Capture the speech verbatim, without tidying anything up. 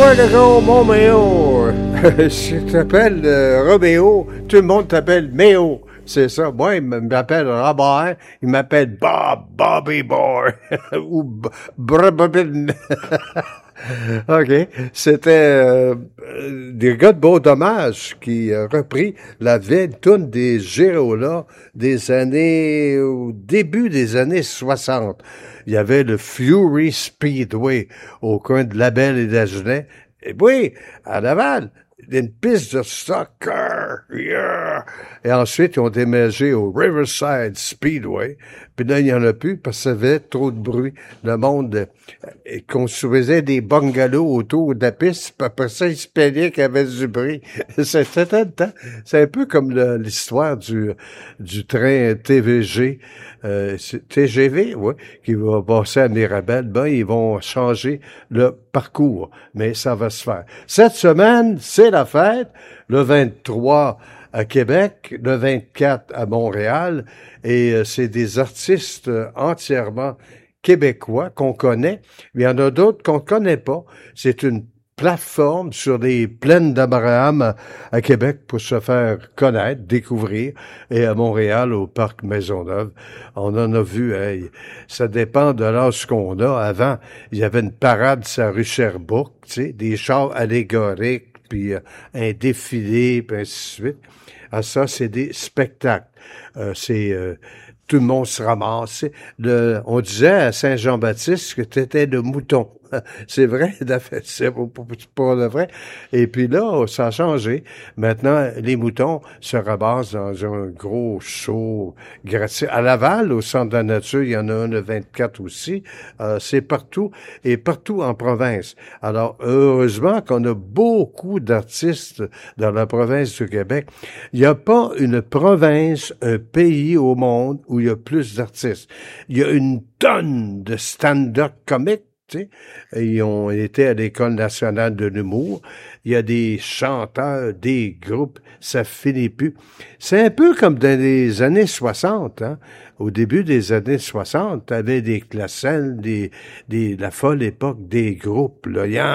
Where to go, mon Méo? Si tu t'appelles euh, Roméo, tout le monde t'appelle Méo. C'est ça. Moi, il m'appelle Robert, il m'appelle Bob, Bobby Boy, ou Brababin. OK. C'était euh, des gars de Beau Dommage qui a repris la vieille toune des Gérola des années, au début des années soixante. Il y avait le Fury Speedway au coin de Labelle et d'Agenais. Et oui, à Laval, une piste de soccer. Yeah! Et ensuite, ils ont déménagé au Riverside Speedway. Puis là, il n'y en a plus parce que ça avait trop de bruit. Le monde euh, construisait des bungalows autour de la piste. Puis après ça, ils se plaignaient qu'il y avait du bruit. C'était le temps. C'est un peu comme le, l'histoire du, du train T V G. Euh, T G V, oui, qui va passer à Mirabel. Ben, ils vont changer le parcours. Mais ça va se faire. Cette semaine, c'est la fête. Le vingt-trois à Québec, le vingt-quatre à Montréal, et euh, c'est des artistes euh, entièrement québécois qu'on connaît, mais il y en a d'autres qu'on connaît pas. C'est une plateforme sur les plaines d'Abraham à, à Québec pour se faire connaître, découvrir, et à Montréal, au Parc Maisonneuve. On en a vu, hein, ça dépend de l'âge qu'on a. Avant, il y avait une parade sur la rue Sherbrooke, tu sais, des chars allégoriques, puis euh, un défilé, puis ainsi de suite. Ah, ça, c'est des spectacles. Euh, c'est euh, tout le monde se ramasse. Le, on disait à Saint-Jean-Baptiste que t'étais le mouton. C'est vrai, c'est pas le vrai. Et puis là, ça a changé. Maintenant, les moutons se ramassent dans un gros show gratuit. À Laval, au Centre de la Nature, il y en a un le vingt-quatre aussi. Euh, c'est partout et partout en province. Alors, heureusement qu'on a beaucoup d'artistes dans la province du Québec. Il n'y a pas une province, un pays au monde où il y a plus d'artistes. Il y a une tonne de stand-up comiques. T'sais, ils ont été à l'École nationale de l'humour. Il y a des chanteurs, des groupes, ça finit plus. C'est un peu comme dans les années soixante, hein. Au début des années soixante, t'avais des Classel, des, des, la folle époque des groupes, là. Il y en